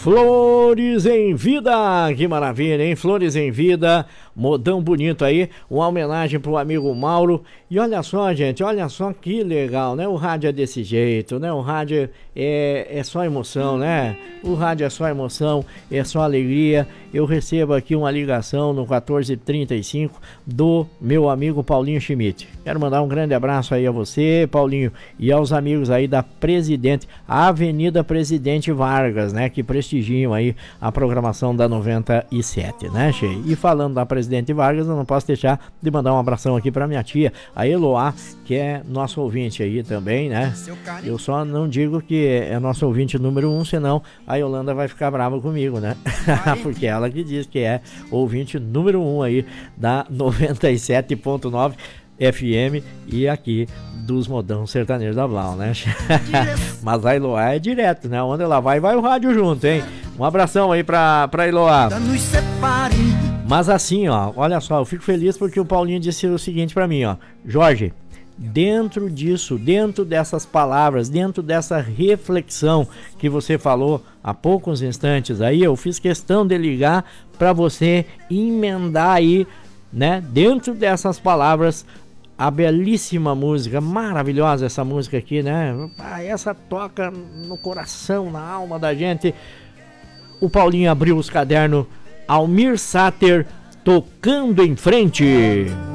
Flores em Vida, que maravilha, hein? Flores em Vida, modão bonito aí, uma homenagem pro amigo Mauro. E olha só, gente, olha só que legal, né? O rádio é desse jeito, né? O rádio é só emoção, né? O rádio é só emoção, é só alegria. Eu recebo aqui uma ligação no 1435 do meu amigo Paulinho Schmidt. Quero mandar um grande abraço aí a você, Paulinho, e aos amigos aí da Presidente, a Avenida Presidente Vargas, né? Que prestigiam aí a programação da 97, né, Che? E falando da Presidente Vargas, eu não posso deixar de mandar um abração aqui pra minha tia, a Eloá, que é nosso ouvinte aí também, né? Eu só não digo que é nosso ouvinte número 1, senão a Yolanda vai ficar brava comigo, né? Porque ela que diz que é ouvinte número 1 aí da 97.9 FM e aqui dos modão sertanejos da Blau, né? Mas a Eloá é direto, né? Onde ela vai o rádio junto, hein? Um abração aí pra Eloá. Mas assim, ó, olha só, eu fico feliz porque o Paulinho disse o seguinte pra mim, ó: Jorge, dentro disso, dentro dessas palavras, dentro dessa reflexão que você falou há poucos instantes aí, eu fiz questão de ligar pra você emendar aí, né, dentro dessas palavras, a belíssima música, maravilhosa essa música aqui, né? Essa toca no coração, na alma da gente. O Paulinho abriu os cadernos, Almir Sater, Tocando em Frente.